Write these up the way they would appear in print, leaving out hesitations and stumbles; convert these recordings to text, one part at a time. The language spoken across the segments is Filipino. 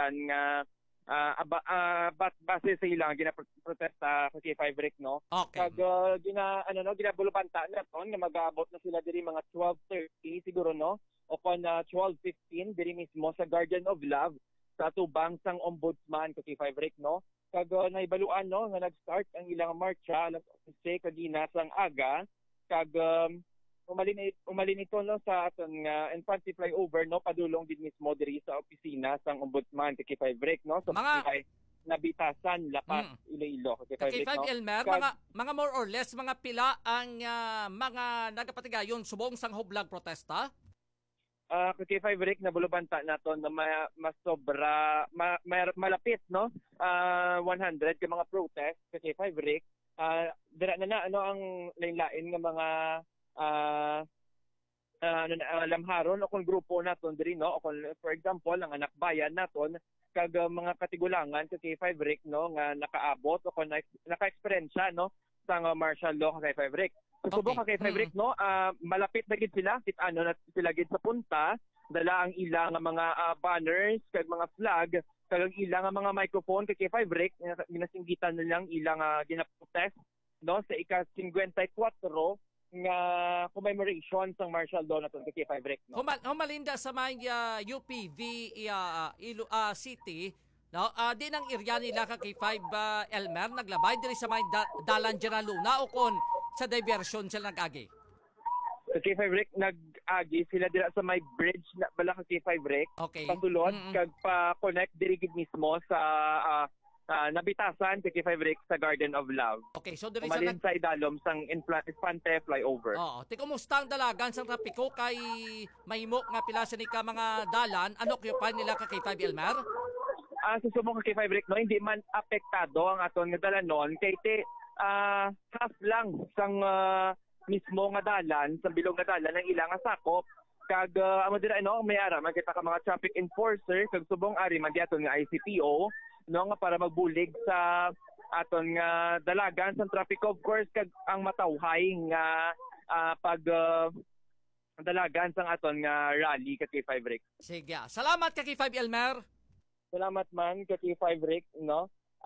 nagpangutatan nga base sa ilang ginaprotesta sa K5 Rick, no? Okay. Kag ginabulubanta na ton nga mag-aabot na sila diri mga 12:30 siguro, no? O kon 12:15 diri mismo sa Garden of Love sa tubang sang Ombudsman sa K5 Rick, no? Kag naibaluan, no, nga nag-start ang ilang marcha alas 11 kagina sang aga, kag umalin ito, no, sa aton nga Infante flyover, no, padulong din mismo diri sa opisina sang Ombudsman kay K5 Rick, no, so Mga Nabitasan, Lapas, Iloilo kay K5 Rick, K5 no. Elmer, mga more or less mga pila ang mga nagapatigayon subong sang hublag protesta. Kay K5 Rick nabulubanta naton na mas sobra malapit, no, 100 ka mga protest kay K5 Rick. Dira na ano ang lain-lain nga mga lamharon o kung grupo naton diri, no, o kung for example ang anak bayan naton kag mga katigulangan sa K5 Rick, no, nga nakaabot o kung naka-eksperyensya, no, sa martial law sa K5 Rick. So subong ka K5 Rick, no, malapit na gid sila na sila gid sa punta, dala ang ilang mga banners kag mga flag kag ang ilang mga microphone kay K5 Rick, ginasinggitan nilang ilang ginaprotest, no, sa ika-54 nga commemoration sang martial law naton kay K5 Rick, no. Humalinda sa may UPV City, no, di nang area nila ka K5 Elmer naglabay diri sa may dalan General Luna o kon sa diversion sila nag-agi. Sa K5 Rick nag-agi sila dira sa may bridge na bala ka K5 Rick. Okay. Pasulod kag pa-connect diri gid mismo sa nabitasan kay K5 Rick sa Garden of Love. Okay, so diri Umalin sa idalom sang Infante flyover. Oo, ti kumusta ang dalagan sang trapiko kay mahimo nga pila sa ni ka mga dalan, ano occupy nila ka K5 Elmer? Susubong ka K5 Rick, no, hindi man apektado ang aton nga dalanon kay half lang sang mismo nga dalan, sa bilog nga dalan ang ilang nga sakop. Kag amo dira, no, may ara makita ka mga traffic enforcer kag subong ari man diaton nga ICPO, no, nga para magbulig sa aton nga dalagan sa traffic, of course, kag ang matawhay nga pag dalagan sang aton nga rally ka K5 Rick. Sige. Salamat ka K5 Elmer. Salamat man ka K5 Rick, no.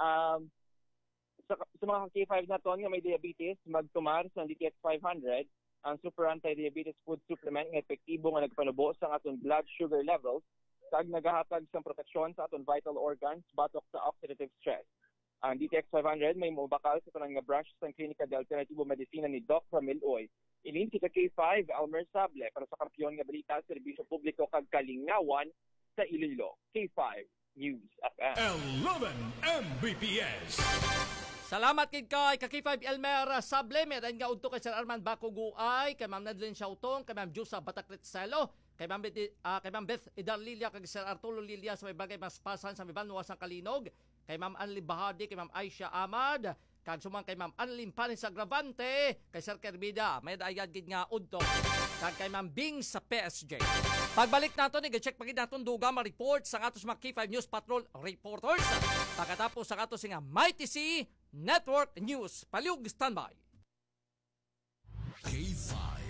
Sa mga K5 naton nga may diabetes, magtumar sa DTX 500, ang super anti-diabetes food supplement nga epektibo nga nagpanubo sa aton blood sugar levels kag nagahatag sa proteksyon sa aton vital organs batok sa oxidative stress. Ang DTX 500 may mobakal sa tanang nga branch sa Klinika de Alternatibo Medicina ni Doc Ramil Oy. Ilin si K5 Elmer Sable para sa kampiyon nga balita, serbisyo publiko kag kalingawan sa Iloilo. K5 News FM. 11 Mbps. Salamat kid kay K5 Elmer Sable, meron nga udto kay Sir Arman Bakuguay, kay Ma'am Nadlin Shautong, kay Ma'am Jusa Bataklit Selo, kay Ma'am Beth Idar Lilia, kay Sir Arturo Lilia sa may bagay maspasan sa may banwas ng Kalinog, kay Ma'am Anli Bahadi, kay Ma'am Aisha Ahmad, kag sumang kay Ma'am Anli Panis Agravante, kay Sir Kerbida, may dayad gid nga udto, kag kay Ma'am Bing sa PSG. Pagbalik nato ni check pagid naton duga ma report sa atos mga K5 News Patrol reporters. Pagkatapos sa atos nga Mighty C Network News. Paliog standby. K5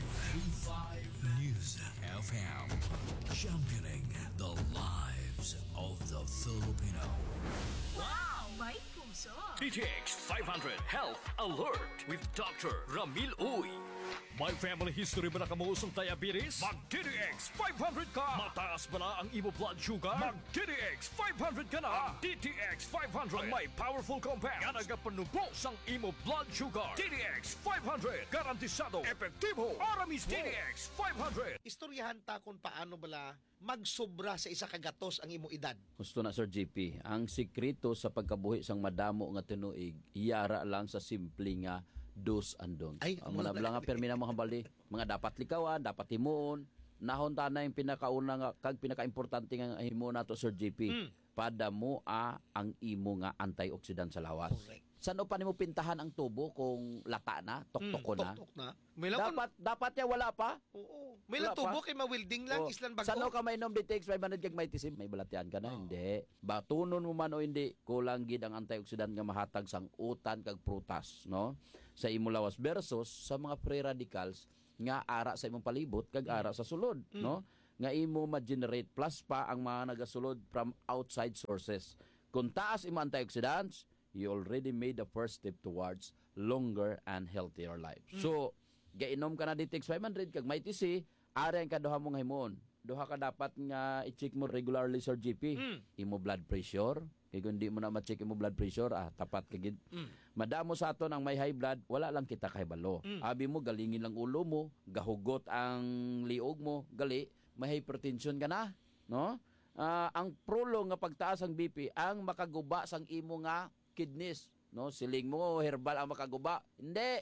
News FM. Championing the lives of the Filipino. Wow! May puso! DTX 500 Health Alert with Dr. Ramil Uy. May family history ba na kamuusong diabetes? Mag-DTX 500 ka! Mataas ba na ang imo blood sugar? Mag-DTX 500 ka na! DTX 500 ang may powerful compounds nga nagapanubo sang imo blood sugar. DTX 500 garantisado, epektibo, aramis DTX 500. Istoryahan ta kung paano bala magsobra sa isa kagatos ang imo edad. Gusto na Sir JP, ang sikreto sa pagkabuhi sang madamo nga tinuig, iyara lang sa simple nga do's and don'ts. Ay, ang mga nga permina mo hambali, mga dapat likawan, dapat himuon, nahon ta na yung pinakauna nga kag pinakaimportante nga himo nato Sir JP. Pada mo ang imo nga antioxidant sa lawas. Correct. Saan pa nimo pintahan ang tubo kung lata na, toktok na? Tok-tok na. May lang Dapat ya wala pa. Oo. May lang Wala tubo pa. kay mawilding lang, islan bago. Saan ka mainom DTX 500 kag may tisim? May balatian ka na? Hindi. Batunon mo man o hindi, kulang gid ang antioxidant nga mahatag sang utan kag prutas, no? Sa imo lawas versus sa mga free radicals nga ara sa imong palibot kag ara sa sulod, no? nga imo ma-generate plus pa ang mga nagasulod from outside sources. Kung taas imo antioxidants, you already made the first step towards longer and healthier life. So, gainom ka na DTX 500 kag may TC, ari ang kaduha mong himon. Duha ka dapat nga i-check mo regularly Sir GP. Imo blood pressure, kay kung di mo na ma-check imo blood pressure, tapat kagid. Madamo sa aton ang may high blood, wala lang kita kahibalo. Abi mo galingin lang ulo mo, gahugot ang liog mo, gali may hypertension ka na, no? Ang prolong nga pagtaas ang BP ang makaguba sang imo nga kidneys, no? Siling mo herbal ang makaguba. Hindi.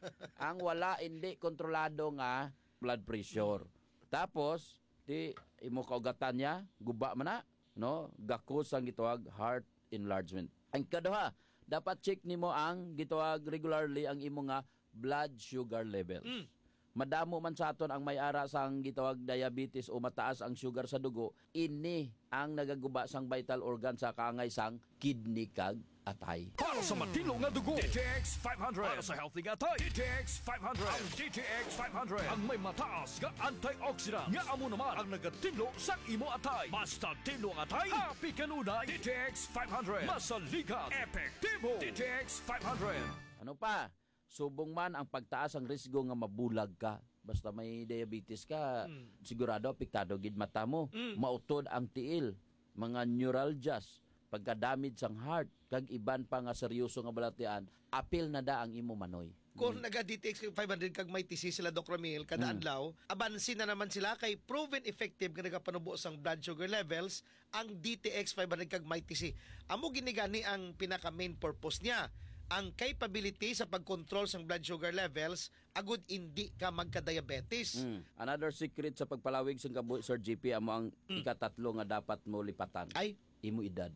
Ang wala hindi kontrolado nga blood pressure. Tapos di imo kaugatan niya, guba man na, no? Gakos ang gitawag heart enlargement. Ang kaduha, dapat check nimo ang gitawag regularly ang imo nga blood sugar levels. Madamo man sa aton ang may ara sang gitawag diabetes o mataas ang sugar sa dugo, ini ang nagaguba sang vital organ sa kaangay sang kidney kag atay. Para sa matino nga dugo, DTX 500. Para sa healthy nga atay, DTX 500. Ang DTX 500 ang may mataas nga antioxidant nga amo naman ang nagatinlo sa imo atay. Basta tinlo ang atay, happy kanunay. DTX 500. Masaligan, epektibo. DTX 500. Ano pa? Subong man ang pagtaas ang risgo nga mabulag ka. Basta may diabetes ka, sigurado apektado gid mata mo. Mautod ang tiil, mga neuralgias, pagka-damage sang heart, kag iban pa nga seryoso nga balatian, apil na da ang imo manoy. Kung naga-DTX 500 kag may TC sila Doc Ramil kada adlaw, abansin na naman sila kay proven effective nga nagapanubo sang blood sugar levels ang DTX 500 kag may TC. Amo ginigani ang pinaka main purpose niya. Ang capability sa pag-control sang blood sugar levels agud hindi ka magka-diabetes. Another secret sa pagpalawig sa kabuhi, Sir GP, amo ang ikatatlo nga dapat mo lipatan. Ay, imo edad.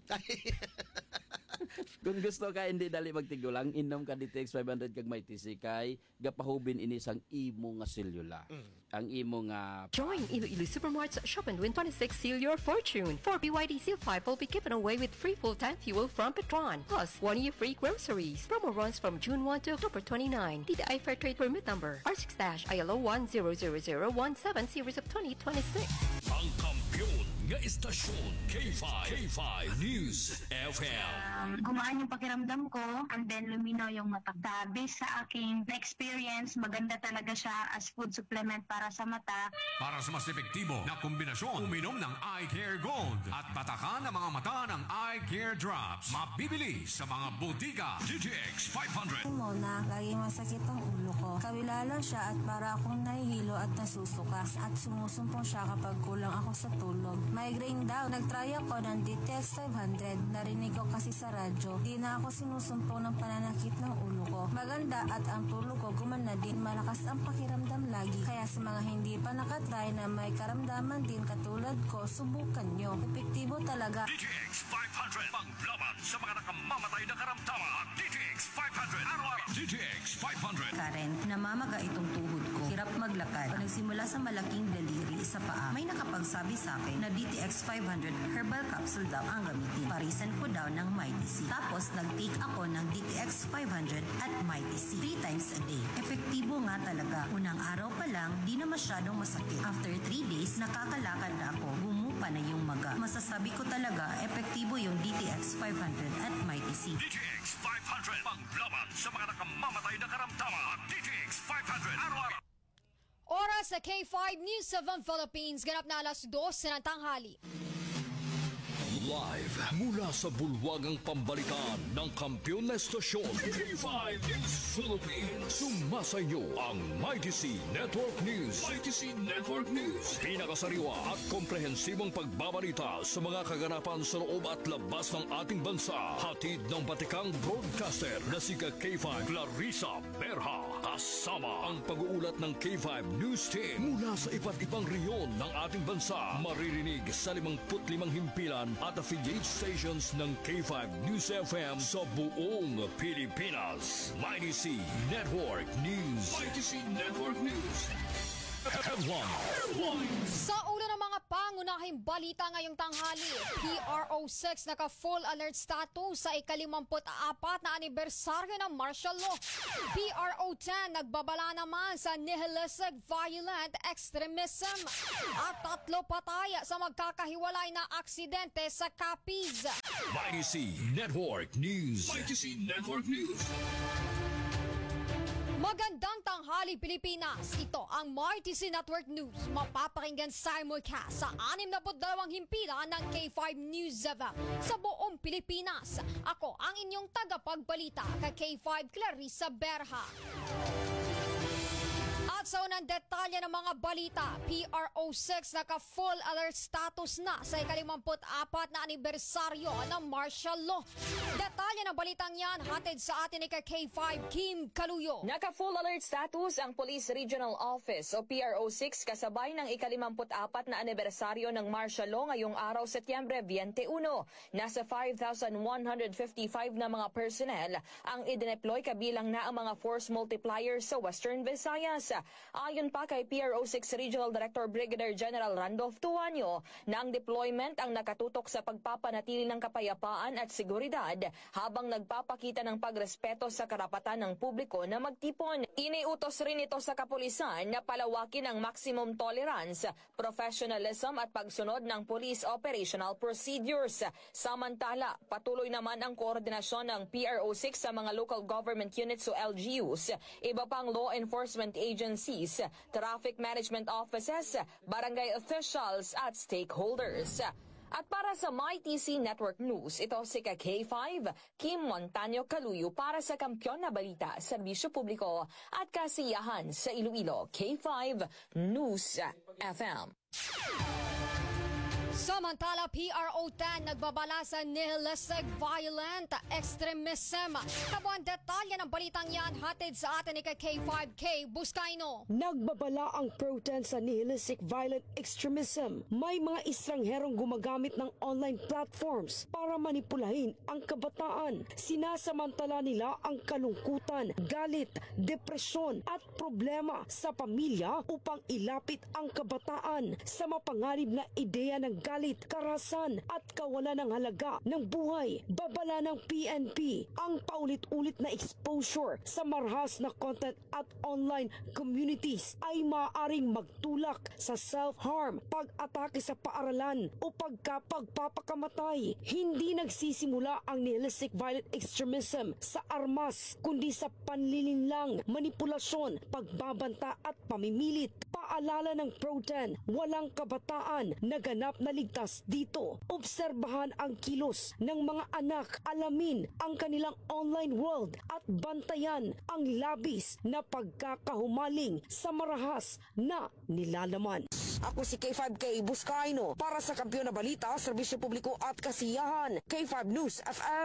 Kung gusto ka hindi dali magtigulang, inom ka DTX 500 kag may TC kay gapahubin ini sang imo nga selula. Ang imo nga Join Iloilo Supermart's Shop and Win 26 Seal Your Fortune. For BYD Seal 5 will be given away with free full-tank fuel from Petron. Plus, 1 year free groceries. Promo runs from June 1 to October 29. DTI Fair Trade Permit Number R6-ILO 1000017 Series of 2026. Ang kampiyon nga istasyon K5 News FM. Gumaan yung pakiramdam ko and then lumino yung mata. Based sa aking experience, maganda talaga siya as food supplement para sa mata. Para sa mas epektibo na kombinasyon, uminom ng Eye Care Gold at patakan ang mga mata ng Eye Care Drops. Mabibili sa mga butika. DTX 500. Mona, laging masakit ang ulo ko. Kawila lang siya at para akong nahihilo at nasusuka. At sumusumpong siya kapag kulang ako sa tulog. Migraine daw. Nagtry ako ng DTX 500. Narinig ko kasi sa radyo. Di na ako sinusumpong ng pananakit ng ulo ko. Maganda at ang tulog ko gumana din. Malakas ang pakiramdam lagi. Kaya sa mga hindi pa nakatry na may karamdaman din katulad ko, subukan nyo. Epektibo talaga. DTX 500. Panglaban sa mga nakamamatay na karamdaman. DTX 500. Araw-araw. DTX 500. Karen, namamaga itong tuhod ko. Hirap maglakad. Nagsimula sa malaking daliri sa paa. May nakapagsabi sa akin na DTX 500 herbal capsule daw ang gamitin. Parisan ko daw ng MyTC. Tapos nag-take ako ng DTX 500 at MyTC 3 times a day. Epektibo nga talaga. Unang araw pa lang, di na masyadong masakit. After 3 days, nakakalakad na ako. Gumupa na yung maga. Masasabi ko talaga, epektibo yung DTX 500 at MyTC. DTX 500. Panglaban sa mga nakamamatay na karamdaman. DTX 500. Araw-araw. Oras sa K5 News 7 Philippines. Ganap na alas 2 ng tanghali. Live mula sa bulwagang pambalitaan ng kampiyon na estasyon K5 News Philippines. Sumasayo ang MyTC Network News. MyTC Network News. Pinakasariwa at komprehensibong pagbabalita sa mga kaganapan sa loob at labas ng ating bansa. Hatid ng batikang broadcaster na si K5 Clarissa Berha. Kasama ang pag-uulat ng K5 News Team mula sa iba't ibang reyon ng ating bansa. Maririnig sa 55 himpilan at affiliate stations ng K5 News FM sa buong Pilipinas. MyTC Network News. MyTC Network News. Headline. Sa ulo ng mga Pangunahing balita ngayong tanghali, PRO6 naka-full alert status sa ika-54 na anibersaryo ng martial law. PRO10 nagbabala naman sa nihilistic violent extremism. At 3 patay sa magkakahiwalay na aksidente sa Capiz. Mighty C Network News. Mighty C Network News. Magandang tanghali Pilipinas. Ito ang Mighty C Network News. Mapapakinggan simulcast sa 62 himpilan ng K5 News FM sa buong Pilipinas. Ako ang inyong tagapagbalita kay K5 Clarissa Berha. At sa unang detalye ng mga balita, PRO6 naka-full alert status na sa ika-54 na anibersaryo ng martial law. Detalye ng balitang yan hatid sa atin ni K5 Kim Kaluyo. Naka-full alert status ang Police Regional Office o PRO6 kasabay ng ika-54 na anibersaryo ng martial law ngayong araw Setyembre 21. Nasa 5,155 na mga personnel ang idineploy kabilang na ang mga force multipliers sa Western Visayas. Ayon pa kay PRO6 Regional Director Brigadier General Randolph Tuanyo na ang deployment ang nakatutok sa pagpapanatili ng kapayapaan at seguridad habang nagpapakita ng pagrespeto sa karapatan ng publiko na magtipon. Iniutos rin ito sa kapulisan na palawakin ang maximum tolerance, professionalism at pagsunod ng police operational procedures. Samantala, patuloy naman ang koordinasyon ng PRO6 sa mga local government units o LGUs, iba pang law enforcement agencies, traffic management offices, barangay officials at stakeholders. At para sa MyTC Network News, ito si K5, Kim Montaño Kaluyo para sa Kampiyon na Balita, Serbisyo Publiko at Kasiyahan sa Iloilo, K5 News FM. Samantala, PRO10 nagbabala sa nihilistic violent extremism. Kabuang detalye ng balitang yan hatid sa atin ni K5K Buscaino. Nagbabala ang PRO10 sa nihilistic violent extremism. May mga estrangherong gumagamit ng online platforms para manipulahin ang kabataan. Sinasamantala nila ang kalungkutan, galit, depresyon at problema sa pamilya upang ilapit ang kabataan sa mapangarib na ideya ng galit, karahasan at kawalan ng halaga ng buhay. Babala ng PNP ang paulit-ulit na exposure sa marahas na content at online communities ay maaaring magtulak sa self-harm, pag-atake sa paaralan o pagpapakamatay. Hindi nagsisimula ang nihilistic violent extremism sa armas kundi sa panlilinlang, manipulasyon, pagbabanta at pamimilit. Paalala ng PRO10, walang kabataan na ganap na ligtas dito. Obserbahan ang kilos ng mga anak, alamin ang kanilang online world at bantayan ang labis na pagkakahumaling sa marahas na nilalaman. Ako si K5K Buscaino para sa Kampiyon na Balita, Serbisyo Publiko at Kasiyahan, K5 News FM.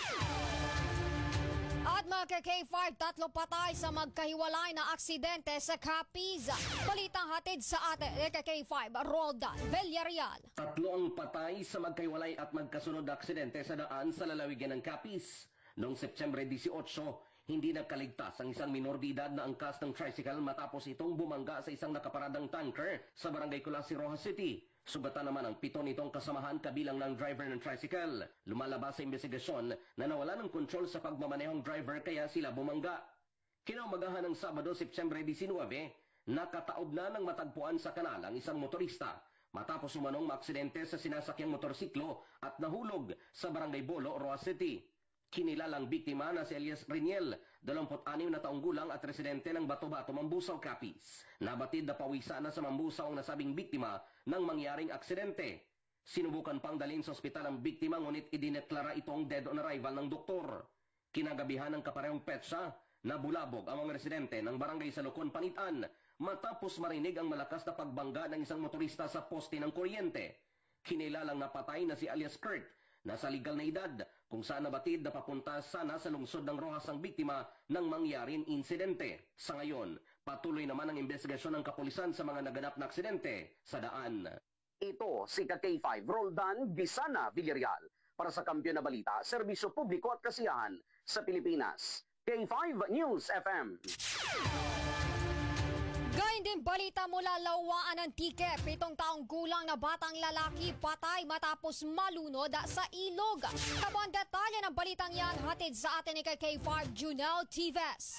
At mga K5, 3 patay sa magkahiwalay na aksidente sa Capiz. Balitang hatid sa atin ni K5, Roldan Villarreal. 3 ang patay sa magkahiwalay at magkasunod na aksidente sa daan sa lalawigan ng Capiz. Noong Setyembre 18, hindi nagkaligtas ang isang minor de edad na angkas ng tricycle matapos itong bumangga sa isang nakaparadang tanker sa barangay Kulasi, Rojas City. Sugatan naman ang 7 nitong kasamahan kabilang ng driver ng tricycle. Lumalabas sa investigasyon na nawala ng kontrol sa pagmamanehong driver kaya sila bumangga. Kinaumagahan ng Sabado, Setyembre 19, nakataob na ng matagpuan sa kanal ang isang motorista matapos umanong maaksidente sa sinasakyang motorsiklo at nahulog sa barangay Bolo, Rojas City. Kinilalang biktima na si Elias Riniel, 26 na taong gulang at residente ng Bato-Bato, Mambusaw, Capiz. Nabatid na pawisa na sa Mambusaw ang nasabing biktima ng mangyaring aksidente. Sinubukan pang dalhin sa ospital ang biktima ngunit idineklara itong dead on arrival ng doktor. Kinagabihan ng kaparehong petsa, nabulabog ang mga residente ng barangay Salukon, Panitan matapos marinig ang malakas na pagbangga ng isang motorista sa poste ng kuryente. Kinilalang napatay na si Alias Kurt, nasa legal na edad, kung saan nabatid na papunta sana sa lungsod ng Rojas ang biktima ng mangyaring insidente. Sa ngayon, patuloy naman ang investigasyon ng kapulisan sa mga naganap na aksidente sa daan. Ito si K5 Roldan Bisana Villarreal para sa Kampiyon na Balita, Serbisyo Publiko at Kasiyahan sa Pilipinas. K5 News FM. Gayon din balita mula Lawaan Antique, 7 taong gulang na batang lalaki patay matapos malunod sa ilog. Kabuang detalye ng balitang yan hatid sa atin ni K5 Junel Tives.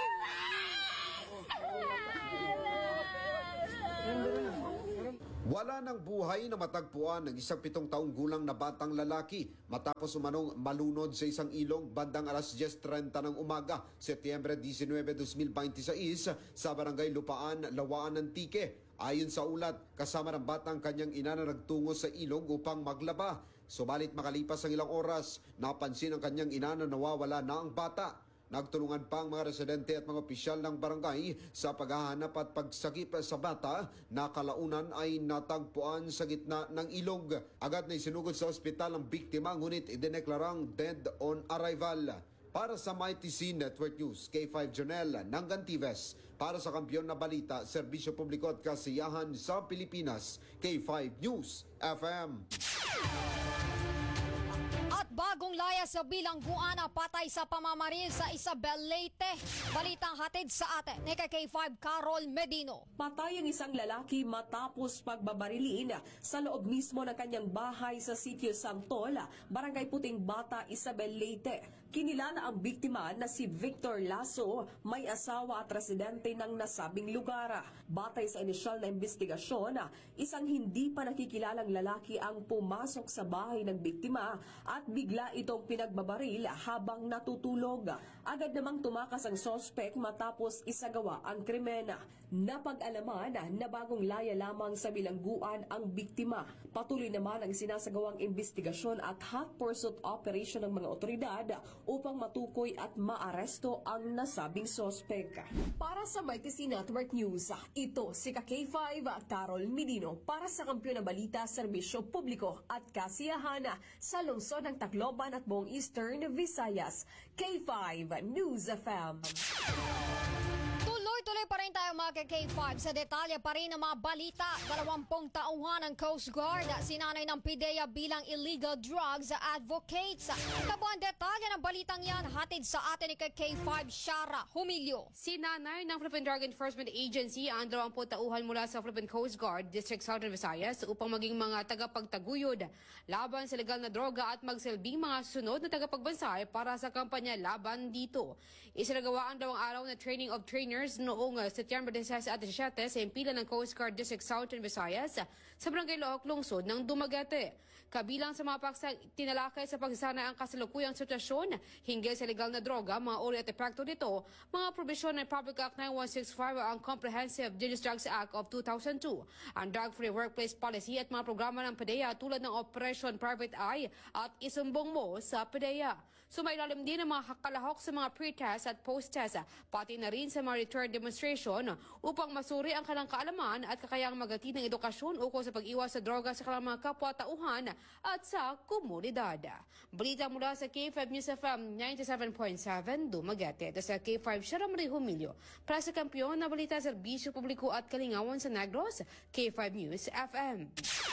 Wala ng buhay na matagpuan ng isang 7 taong gulang na batang lalaki matapos umanong malunod sa isang ilog bandang alas 10:30 ng umaga, Setyembre 19, 2026 sa Barangay Lupaan, Lawaan Antique. Ayon sa ulat, kasama ng batang kanyang ina na nagtungo sa ilog upang maglaba. Subalit makalipas ang ilang oras, napansin ang kanyang ina na nawawala na ang bata. Nagtulungan pa ang mga residente at mga opisyal ng barangay sa paghahanap at pagsagip sa bata na kalaunan ay natagpuan sa gitna ng ilog. Agad na isinugod sa ospital ang biktima ngunit idineklarang dead on arrival. Para sa MyTC Network News, K5 Jonel Nangantives. Para sa Kampiyon na Balita, Serbisyo Publiko at Kasiyahan sa Pilipinas, K5 News FM. Bagong laya sa bilangguan na patay sa pamamaril sa Isabel Leyte. Balitang hatid sa atin ni K5 Carol Medino. Patay ang isang lalaki matapos pagbabarilin sa loob mismo ng kanyang bahay sa Sitio Santol, Barangay Puting Bata, Isabel Leyte. Kinilala ang biktima na si Victor Lasso, may asawa at residente ng nasabing lugar. Batay sa inisyal na investigasyon, isang hindi pa nakikilalang lalaki ang pumasok sa bahay ng biktima at bigla itong pinagbabaril habang natutulog. Agad namang tumakas ang sospek matapos isagawa ang krimen. Napag-alaman na bagong laya lamang sa bilangguan ang biktima. Patuloy naman ang sinasagawang investigasyon at hot pursuit operation ng mga otoridad upang matukoy at maaresto ang nasabing sospek. Para sa MyTC Network News, ito si K5 Carol Medino para sa Kampiyon na Balita, Serbisyo Publiko at Kasiyahan sa lungsod ng Tacloban at buong Eastern Visayas. K5 News FM. Tuloy pa rin tayo mga K5 sa detalye pa rin ng mga balita. 20 tauhan ng Coast Guard, sinanay ng PIDEA bilang illegal drugs advocates. Kabuang detalye ng balitang yan hatid sa atin ni K5 Shara Humilio. Sinanay ng Philippine Drug Enforcement Agency ang 20 tauhan mula sa Philippine Coast Guard, District Southern Visayas upang maging mga tagapagtaguyod laban sa legal na droga at magsilbing mga sunod na tagapagbansay para sa kampanya laban dito. Isinagawa ang 2 araw na training of trainers noong Setyembre 16 at 17 sa impila ng Coast Guard District Southern Visayas sa Barangay Look, lungsod ng Dumaguete. Kabilang sa mga paksang tinalakay sa pagsasanay ang kasalukuyang sitwasyon hinggil sa legal na droga, mga uri at epekto nito, mga probisyon ng Public Act 9165, ang Comprehensive Dangerous Drugs Act of 2002, ang Drug-Free Workplace Policy at mga programa ng PDEA tulad ng Operation Private Eye at Isumbong Mo sa PDEA. Sumailalim din ang mga kalahok sa mga pre-test at post-test, pati na rin sa mga return demonstration upang masuri ang kanilang kaalaman at kakayang magati ng edukasyon ukol sa pag-iwas sa droga sa kanilang mga kapwa-tauhan at sa komunidad. Balita mula sa K5 News FM 97.7 Dumaguete. Ito sa K5 Shara Marie Humilio. Para sa Kampiyon na Balita, Serbisyo Publiko at Kalingawan sa Negros, K5 News FM.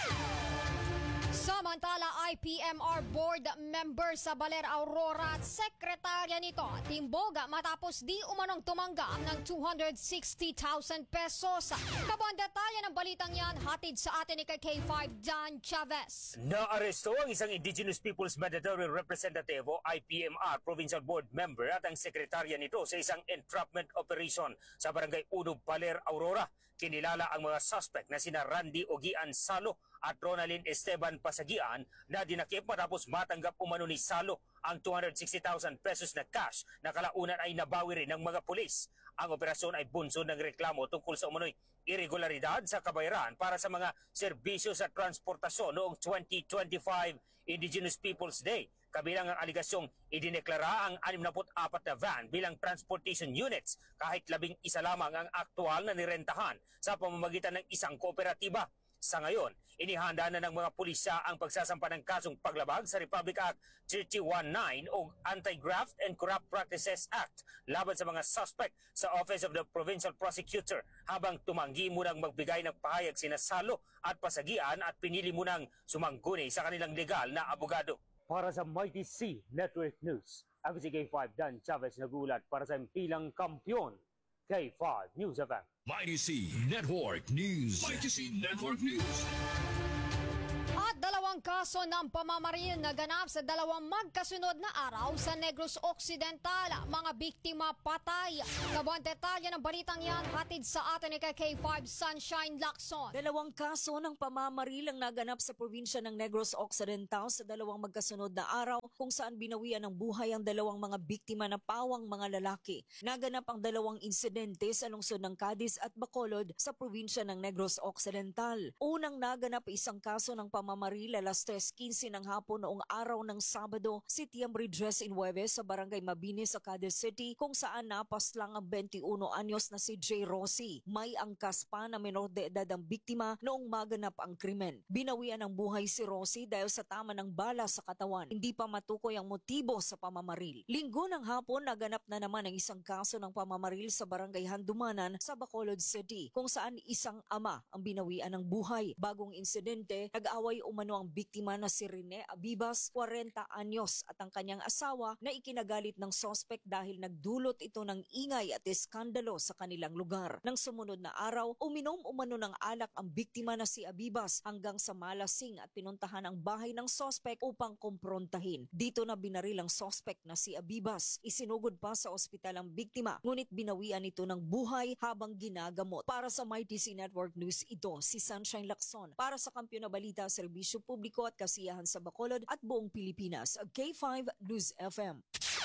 Samantala, IPMR board member sa Baler Aurora at sekretarya nito timbog matapos di umanong tumanggap ng 260,000 pesos. Kabuang detalye ng balitang yan hatid sa atin ni K5 Dan Chavez. Naaresto ang isang Indigenous Peoples Mandatory Representative o IPMR Provincial Board member at ang sekretarya nito sa isang entrapment operation sa Barangay Unog, Baler, Aurora. Kinilala ang mga suspect na sina Randy Ogian Salo at Ronalyn Esteban Pasagian na dinakip matapos matanggap umano ni Salo ang 260,000 pesos na cash na kalaunan ay nabawi rin ng mga pulis. Ang operasyon ay bunsod ng reklamo tungkol sa umano'y irregularidad sa kabayaran para sa mga serbisyo sa transportasyon noong 2025 Indigenous Peoples Day. Kabilang ang aligasyong idineklara ang 64 na van bilang transportation units kahit 11 lamang ang aktual na nirentahan sa pamamagitan ng isang kooperatiba. Sa ngayon, inihanda na ng mga pulisya ang pagsasampa ng kasong paglabag sa Republic Act 3319 o Anti-Graft and Corrupt Practices Act laban sa mga suspect sa Office of the Provincial Prosecutor habang tumanggi munang magbigay ng pahayag sina Salo at Pasagian at pinili munang sumangguni sa kanilang legal na abogado. Para sa MyTC Network News, ako si K5 Dan Chavez nagulat para sa impilang kampiyon, K5 News FM. Mighty C Network News. Mighty C Network News. At 2 kaso ng pamamaril na ganap sa 2 magkasunod na araw sa Negros Occidental. Mga biktima patay. Kabuang detalye ng balitang yan hatid sa atin ni K5 Sunshine Lacson. 2 kaso ng pamamaril ang naganap sa probinsya ng Negros Occidental sa 2 magkasunod na araw kung saan binawian ng buhay ang 2 mga biktima na pawang mga lalaki. Naganap ang 2 insidente sa lungsod ng Cadiz at Bacolod sa probinsya ng Negros Occidental. Unang naganap isang kaso ng pamamaril alas 3:15 ng hapon noong araw ng Sabado, Setyembre 19 sa Barangay Mabini sa Cadiz City kung saan napaslang ang 21 anyos na si J. Rossi. May angkas pa na menor de edad ang biktima noong maganap ang krimen. Binawian ng buhay si Rossi dahil sa tama ng bala sa katawan. Hindi pa matukoy ang motibo sa pamamaril. Linggo ng hapon naganap na naman ang isang kaso ng pamamaril sa Barangay Handumanan sa Bacolod City kung saan isang ama ang binawian ng buhay. Bagong insidente, nag-away umano ang biktima na si Rene Abibas, 40 anyos at ang kanyang asawa na ikinagalit ng sospek dahil nagdulot ito ng ingay at iskandalo sa kanilang lugar. Nang sumunod na araw, uminom umano ng alak ang biktima na si Abibas hanggang sa malasing at pinuntahan ang bahay ng sospek upang kumprontahin. Dito na binaril ang sospek na si Abibas. Isinugod pa sa ospital ang biktima, ngunit binawian ito ng buhay habang ginagamot. Para sa Mighty C Network News, ito si Sunshine Lacson. Para sa Kampiyon na Balita, Serbisyo Publiko at Kasiyahan sa Bacolod at buong Pilipinas, K5 News FM.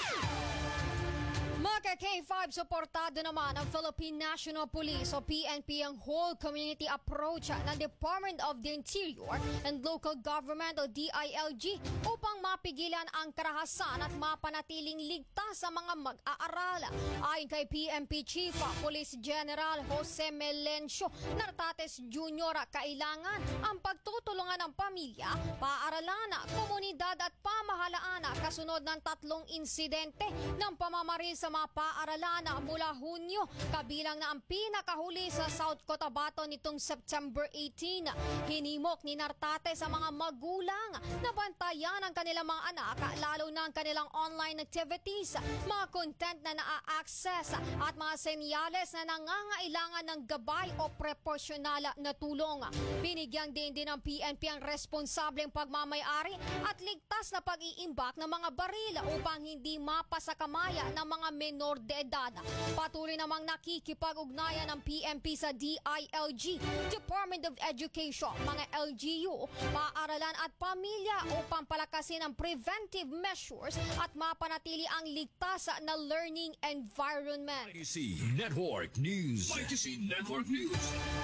Mga K5, suportado naman ng Philippine National Police o PNP ang whole community approach ng Department of the Interior and Local Government o DILG upang mapigilan ang karahasan at mapanatiling ligtas sa mga mag-aaral. Ayon kay PNP Chief Police General Jose Melencio Nartates Jr., kailangan ang pagtutulungan ng pamilya, paaralan, komunidad at pamahalaan kasunod ng 3 insidente ng pamamaril sa mga paaralan mula Hunyo, kabilang na ang pinakahuli sa South Cotabato nitong September 18. Hinimok ni Nartates sa mga magulang na bantayan ang kanilang mga anak, lalo na ang kanilang online activities, mga content na naa-access at mga senyales na nangangailangan ng gabay o proporsyonal na tulong. Binigyan din ng PNP ang responsableng pagmamayari at ligtas na pag-iimbak ng mga baril upang hindi mapasakamaya ng mga menor de edad. Patuloy namang nakikipag-ugnayan ng PNP sa DILG, Department of Education, mga LGU, paaralan at pamilya upang palakasin ang preventive measures at mapanatili ang ligtas na learning environment. Mighty C Network News. Mighty C Network News.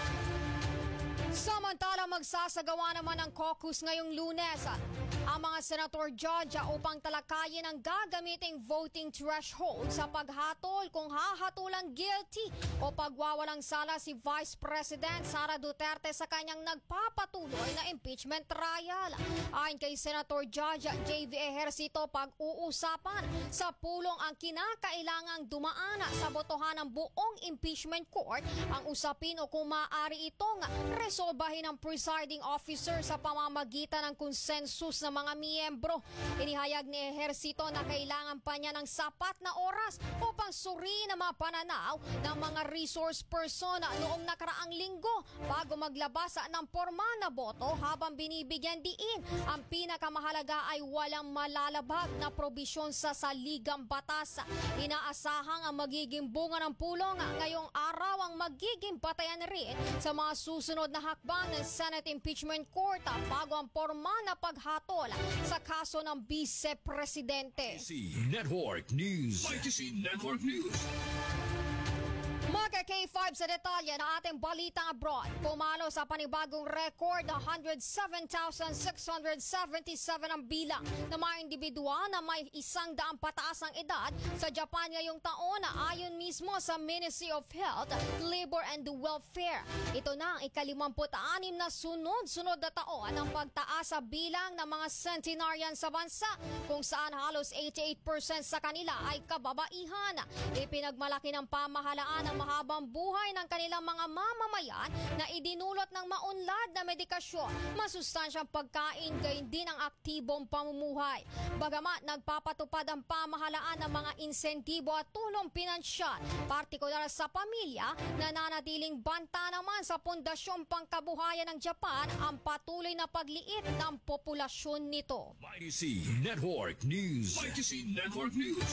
Samantala, magsasagawa naman ng caucus ngayong Lunes ang mga senator judge upang talakayin ang gagamiting voting threshold sa paghatol kung hahatulang guilty o pagwawalang sala si Vice President Sara Duterte sa kanyang nagpapatuloy na impeachment trial. Ayon kay Senator Judge J.V. Ejercito, pag-uusapan sa pulong ang kinakailangang dumaan sa botohan ng buong impeachment court ang usapin o kung maaari itong resolbahin ng presiding officer sa pamamagitan ng konsensus ng mga miyembro. Inihayag ni Ejercito na kailangan pa niya ng sapat na oras upang suriin ang mga pananaw ng mga resource person noong nakaraang linggo bago maglabas ng formal na boto, habang binibigyan diin ang pinakamahalaga ay walang malalabag na probisyon sa saligang batas. Inaasahang ang magiging bunga ng pulong ngayong araw ang magiging batayan rin sa mga susunod na hakbang ng Senate Impeachment Court bago ang formal na paghatol sa kaso ng Vice Presidente. C Network News. Mighty C Network News. Mga K5 sa detalye na ating balitang abroad. Pumalo sa panibagong record na 107,677 ang bilang ng mga individual na may 100 pataas ang edad sa Japan ngayong taon, ayon mismo sa Ministry of Health, Labor and Welfare. Ito na ang ika-56 na sunod-sunod na taon ng pagtaas sa bilang ng mga centenarian sa bansa, kung saan halos 88% sa kanila ay kababaihan. Ipinagmalaki ng pamahalaan ng mahabang buhay ng kanilang mga mamamayan na idinulot ng maunlad na medikasyon, masustansyang pagkain, gayon din ang aktibong pamumuhay. Bagamat nagpapatupad ang pamahalaan ng mga insentibo at tulong pinansyal, partikular sa pamilya, nananatiling banta naman sa pundasyong pangkabuhayan ng Japan ang patuloy na pagliit ng populasyon nito. Mighty C Network News. Mighty C Network News.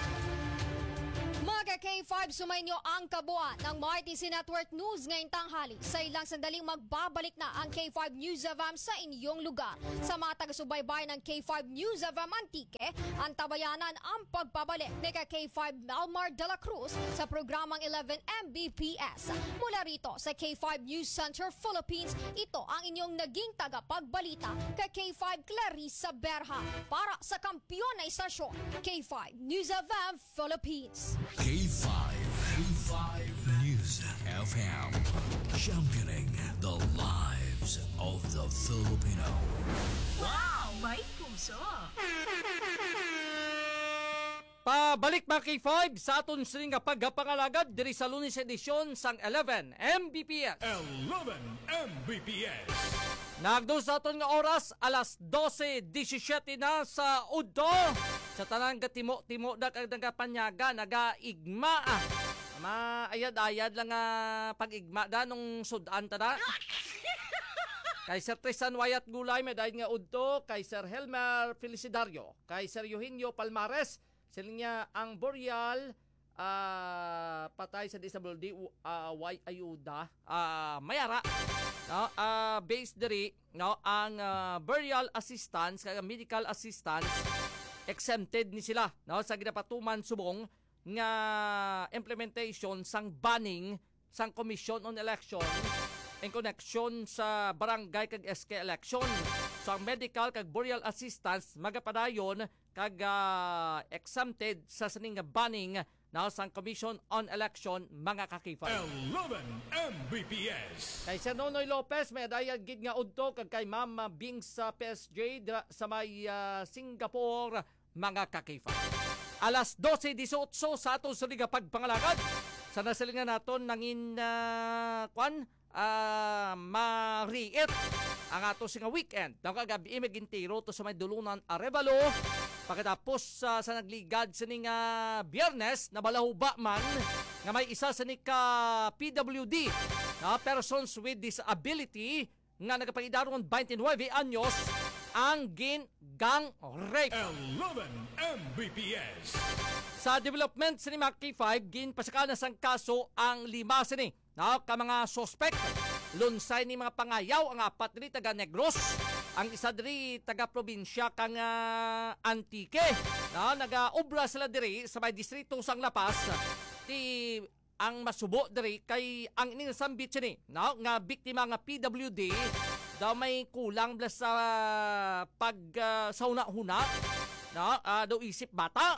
Mga K5, sumainyo ang kabuuan ng Mighty C Network News ngayong tanghali. Sa ilang sandaling magbabalik na ang K5 News FM sa inyong lugar. Sa mga taga-subaybay ng K5 News FM Antique, ang tabayanan ang pagbabalik ni K5 Melmar de la Cruz sa programang 11 Mbps. Mula rito sa K5 News Center Philippines, ito ang inyong naging tagapagbalita kay K5 Clarissa Berha para sa kampiyon na istasyon, K5 News FM Philippines. K5 News FM. Championing the lives of the Filipino. Wow! May puso! Pabalik mga K5 sa aton sining nga pagpangalagad diri sa Lunes edisyon sang 11 Mbps. 11 Mbps. Nagdo sa aton nga oras alas 12:17 na sa udto. Sa tanang gatimo-timo da kag nagapanyaga nagaigma. Maayad-ayad lang nga pag-igma da nung sudan ta da. Kay Sir Tristan Wayat Gulay meday nga udto, kay Sir Helmer Felicidario, kay Sir Eugenio Palmares, sila niya ang Boreal patay sa disability Y ayuda mayara no based diri no ang burial assistance kay medical assistance exempted ni sila no sa ginapatuman subong nga implementation sang banning sang Commission on Election in connection sa barangay kag SK election. So ang medical kag burial assistance magapadayon kag exempted sa sining banning na sang Commission on Election mga kakifay. 11 Mbps. Kay Sir Nonoy Lopez may dayag gid nga udto kag kay Mama Bing sa PSG sa may Singapore mga kakifay. Alas 12:18 sa aton sa liga pagpangalagad. Sa nasilingan naton nangin mariit ang ato singa weekend. Nakagabi magintiro to sa may dulunan Arevalo. Pagkatapos sa nagligad sa ning Biyernes na balahuba man nga may isa sa nika PWD na persons with disability nga nagapangidaron 29 anyos ang gang rape. 11 Mbps. Sa development sa ni Maki 5 gin pasakana sang kaso ang 5 sini na ka mga suspect. Lunsay ni mga pangayaw ang 4 diri taga Negros, ang isa diri taga probinsya kang Antique. Na nagaobra sila diri sa may distrito sang Lapas. Ti ang masubo diri kay ang ining sambit sini na nga biktima nga PWD daw may kulang blas sa pag sauna-huna na daw isip bata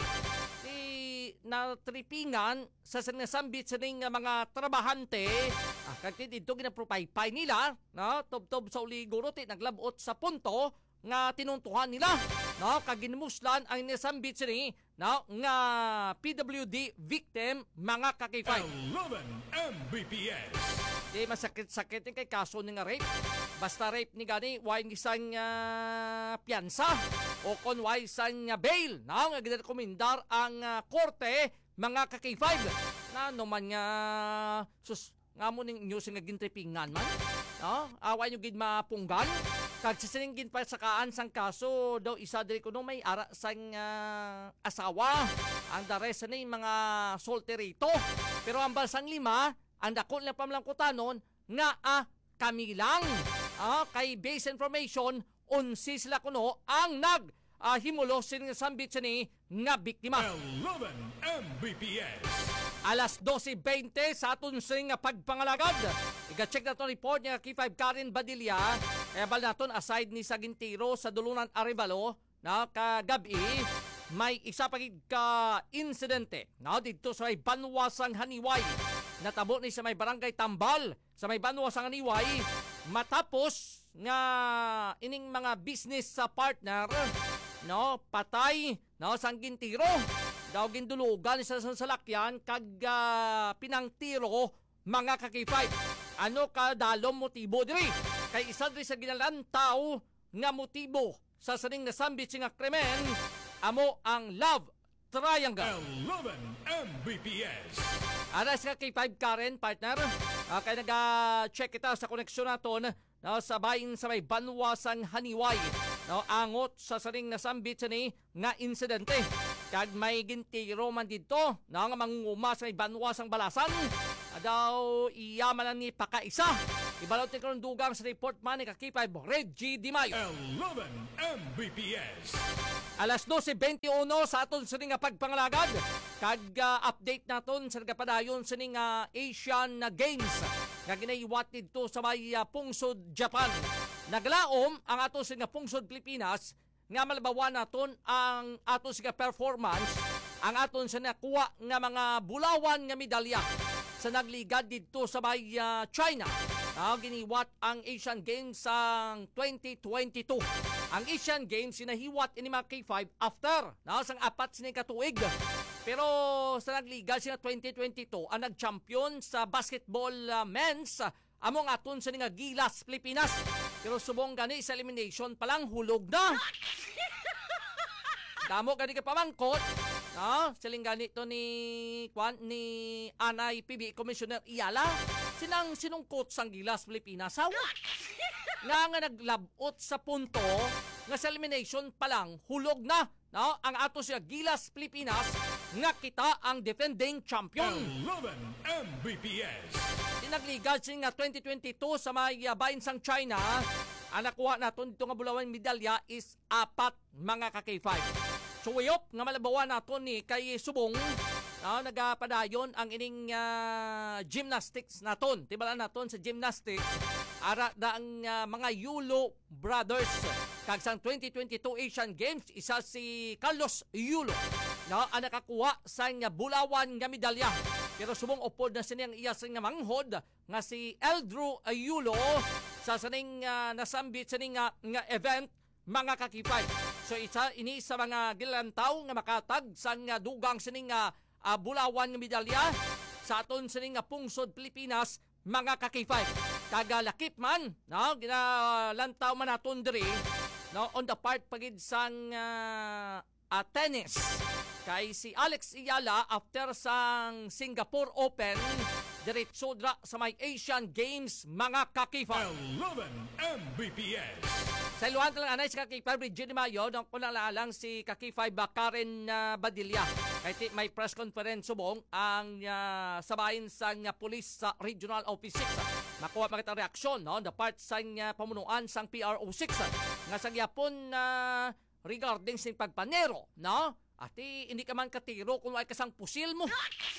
na tripingan sa sinasambit sa ning mga trabahante kag dito ginapropaypay nila no tob-tob sa uliguro ti naglabot sa punto nga tinuntuhan nila no kag ginmuslan ang nisambit sini no nga PWD victim mga kakifay. 11 Mbps. Di masakit-sakit kay kaso ni nga rape. Basta rape ni gani why isang piyansa o kon why isang bail na nga girekomendar ang korte mga ka-K5 na naman nga sus nga mo ning news nga gintripingan man no away nyo gid mapunggan kag sisinggin pa sakaan sang kaso daw isa diri kuno may ara sang asawa ang dares ni mga solterito pero ang balsang 5 ang dako na pamlangkutanon nga kami lang kay base information unsi sila kuno ang himulo sin sambit sini nga biktima. 11 Mbps. Alas 12:20 sa aton sing pagpangalagad. Iga-check na to report niya K5 Karen Badilla. Bal naton aside ni Sagintiro sa dulunan Arevalo na kagabi may isa pagid ka insidente na dito sa may Banwasang Haniway. Natabo ni sa may barangay Tambal sa may Banwasang Haniway matapos nga ining mga business sa partner no patay no sang gintiro daw gindulugan sa salakyan kag pinangtiro mga ka-K5. Ano ka dalom motibo diri? Kay isa diri sa ginalantaw nga motibo sa saning nasambit nga krimen amo ang love triangle. 11 Mbps. Aras ka K5 Karen, partner. Kaya nag-check kita sa koneksyon naton sa bayin sa may Banwasang Haniway. Angot sa saring nasambit sa ni nga insidente. Kag may gintiro man dito nga mangunguma sa may Banwasang Balasan. Daw iyaman ni pakaisa. Ibalot ni karong dugang sa report man ni K5 Reggie Di Mayo. 11 Mbps. Alas 12:21 sa aton sa nga pagpangalagad. Kag update naton sa nagapadayon sa nga Asian Games nga ginaiwat dito sa may Pungsod, Japan. Naglaom ang aton sa nga Pungsod, Pilipinas nga malabawan naton ang aton sa performance, ang aton sa nakuha nga mga bulawan nga medalya sa nagligad dito sa may China. Giniwat ang Asian Games sa 2022. Ang Asian Games sinahiwat ini mga K5 after sang apat sining katuig. Pero sa nagliga sina 2022 ang nag-champion sa basketball men's among aton sa nga Gilas, Pilipinas. Pero subong gani sa elimination palang hulog na. Damo gani ka pamangkot. Siling ganito ni Anay PB Commissioner Iyala. Sinang sinungkot sang Gilas, Pilipinas. Nga naglabot sa punto nga sa elimination pa lang hulog na ang ato siya Gilas, Pilipinas nga kita ang defending champion. 11 Mbps. Dinagligad siya nga 2022 sa may bayin sang China. Ang nakuha naton dito nga bulawan medalya is 4 mga ka-K5. So wayop nga malabawan naton ni kay subong nagapadayon ang ining gymnastics naton. Tibalan naton sa gymnastics ara na ang mga Yulo brothers. Kag sang 2022 Asian Games isa si Carlos Yulo ang nakakuha sa bulawan nga medalya. Pero subong upod na siniyang iya sa nga manghod nga si Eldrew Yulo sa saning nasambit saning nga event mga ka-K5. So ini sa mga gilantaw nga makatag sa nga dugang sining bulawan nga medalya sa aton sining Pungsod, Pilipinas mga ka-K5. Kagalakip man ginalantaw man naton diri on the part pagid sang tennis. Kay si Alex Iyala after sang Singapore Open diretso dra sa may Asian Games mga ka-K5. 11 Mbps. Sa iluhan talang anay si Kaki 5 Reggie Di Mayo, nang kunalalang si Kaki 5 Karen Badilla. Kahit may press conference subong ang sabayin sa police sa Regional Office 6. Nakuha makita reaksyon the part sa pamunuan sang PRO6 nga sa gyapon regarding sa pagpanero. At hindi ka man katiro kung ay kasang pusil mo.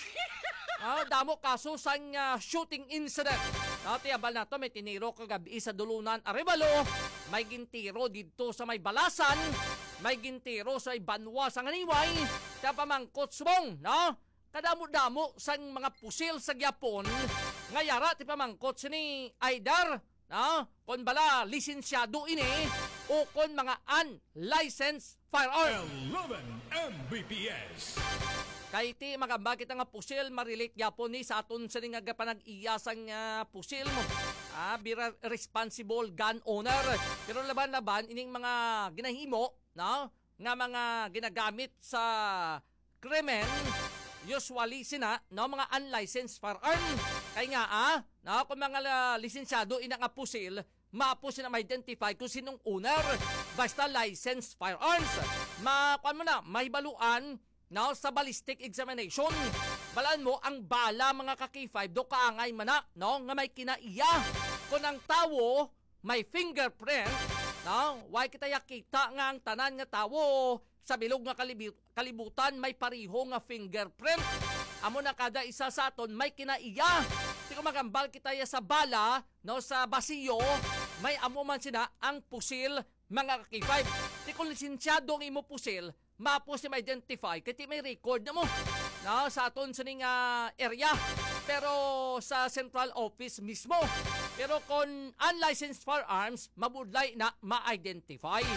Damo kaso sa shooting incident. Tiyabal na to, may tiniro kagabi sa Dulunan Arevalo, may gintiro dito sa may Balasan, may gintiro sa may Banwasang Haniway, sa pamangkot subong, kadamo-damo sa mga pusil sa gyapon, ngayara ti pamangkot sini Aidar, kon bala lisensyado ini, o kon mga unlicensed firearm. 11 Mbps. Kay ti magamba kita nga pusil marilate gyapon ni sa aton sa nga panag-iyasang pusil mo. Be responsible gun owner. Pero laban-laban ining mga ginahimo nga mga ginagamit sa krimen usually sina mga unlicensed firearm. Kay nga kung mga lisensyado ina nga pusil mapo sila ma-identify kung sinong owner basta licensed firearms. Makuan mo na mahibaluan sa ballistic examination. Balaan mo ang bala mga ka-K5 do kaangay mana nga may kinaiya. Kung ang tawo may fingerprint, why kita yakita nga ang tanan nga tawo sa bilog nga kalibutan may pariho nga fingerprint. Amo na kada isa sa aton may kinaiya. Di ko magambal kita sa bala sa basiyo may amo man sina ang pusil mga ka-K5. Di ko lisensyado ng imo pusil mapo si ma-identify kaya may record na mo sa aton sa area pero sa central office mismo. Pero kung unlicensed firearms mabudlay na ma-identify.